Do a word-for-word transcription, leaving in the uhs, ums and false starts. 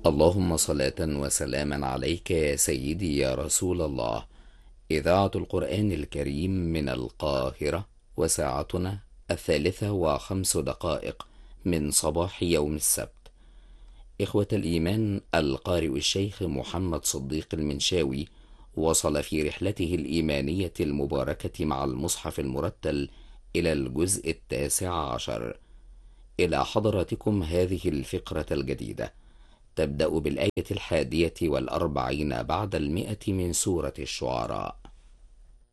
اللهم صلاة وسلاما عليك يا سيدي يا رسول الله. إذاعة القرآن الكريم من القاهرة، وساعتنا الثالثة وخمس دقائق من صباح يوم السبت. إخوة الإيمان، القارئ الشيخ محمد صديق المنشاوي وصل في رحلته الإيمانية المباركة مع المصحف المرتل إلى الجزء التاسع عشر. إلى حضراتكم هذه الفقرة الجديدة، تبدأ بالآية الحادية والأربعين بعد المئة من سورة الشعراء.